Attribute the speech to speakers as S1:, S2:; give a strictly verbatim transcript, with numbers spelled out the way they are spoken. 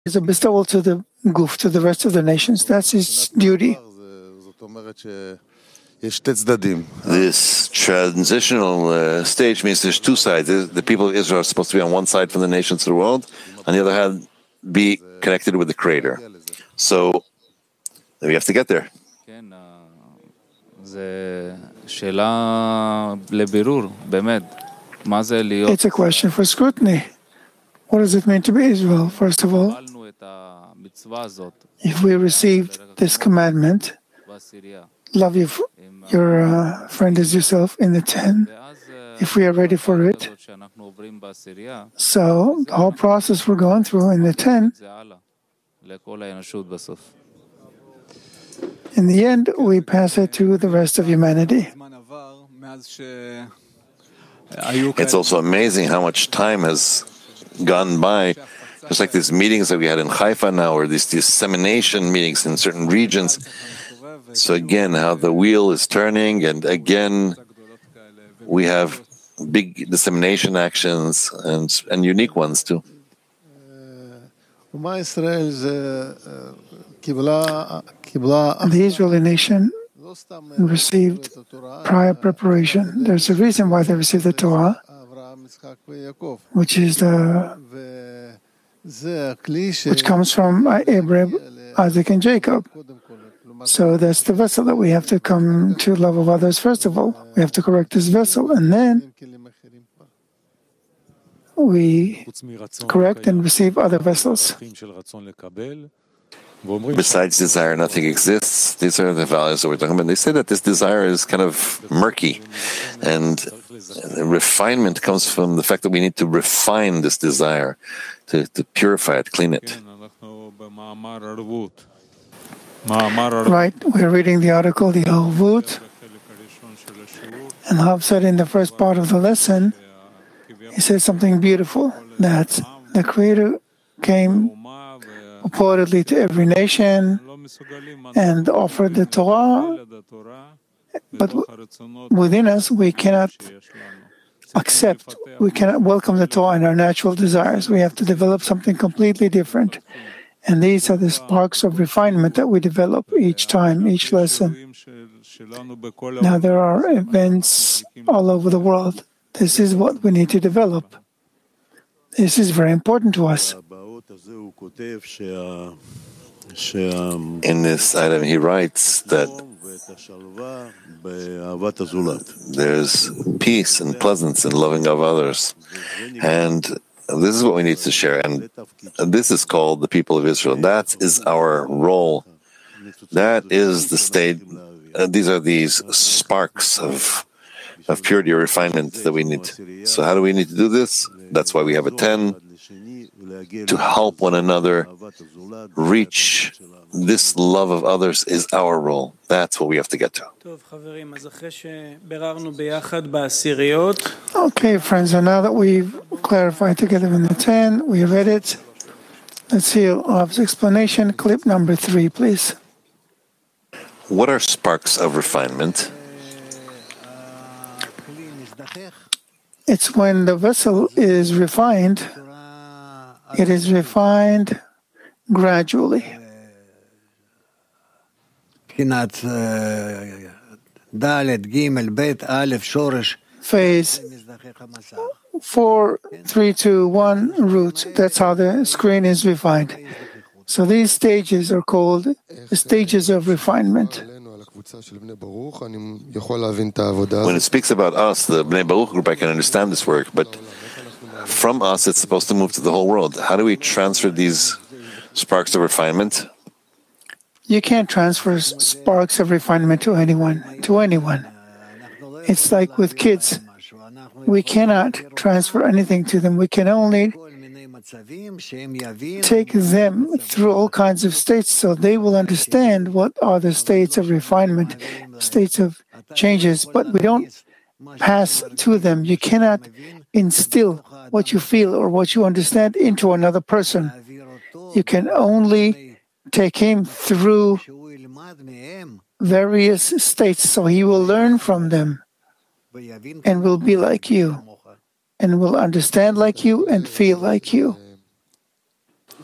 S1: is a bestowal to the guf, to the rest of the nations. That's his duty.
S2: This transitional uh, stage means there's two sides. The people of Israel are supposed to be on one side from the nations of the world, on the other hand, be connected with the Creator. So we have to get there.
S1: It's a question for scrutiny. What does it mean to be Israel? First of all, if we received this commandment, love your, your uh, friend as yourself in the ten, if we are ready for it, so the whole process we're going through in the ten, in the end, we pass it to the rest of humanity.
S2: It's also amazing how much time has gone by, just like these meetings that we had in Haifa now, or these dissemination meetings in certain regions. So again, how the wheel is turning, and again, we have big dissemination actions and, and unique ones too.
S1: The Israeli nation received prior preparation. There's a reason why they received the Torah, which is the which comes from Abraham, Isaac, and Jacob. So that's the vessel that we have to come to love of others. First of all, we have to correct this vessel, and then we correct and receive other vessels.
S2: Besides desire, nothing exists. These are the values that we're talking about. They say that this desire is kind of murky, and refinement comes from the fact that we need to refine this desire, to, to purify it, clean it.
S1: Right, we're reading the article, the Arvut, and Hav said in the first part of the lesson, he said something beautiful, that the Creator came purportedly to every nation and offered the Torah, but within us we cannot accept, we cannot welcome the Torah in our natural desires. We have to develop something completely different. And these are the sparks of refinement that we develop each time, each lesson. Now there are events all over the world. This is what we need to develop. This is very important to us.
S2: In this item, he writes that there's peace and pleasance in loving of others. And this is what we need to share. And this is called the people of Israel. That is our role. That is the state. Uh, these are these sparks of of purity or refinement that we need. So how do we need to do this? That's why we have a ten, to help one another reach this love of others is our role. That's what we have to get to.
S1: Okay, friends, and now that we've clarified together in the ten, we read it. Let's hear Rav's explanation. Clip number three, please.
S2: What are sparks of refinement?
S1: It's when the vessel is refined, it is refined gradually. Phase four, three, two, one root. That's how the screen is refined. So these stages are called the stages of refinement.
S2: When it speaks about us, the Bnei Baruch group, I can understand this work, but from us, it's supposed to move to the whole world. How do we transfer these sparks of refinement?
S1: You can't transfer sparks of refinement to anyone, to anyone. It's like with kids. We cannot transfer anything to them. We can only take them through all kinds of states so they will understand what are the states of refinement, states of changes, but we don't pass to them. You cannot instill what you feel or what you understand into another person. You can only take him through various states so he will learn from them and will be like you and will understand like you and feel like you.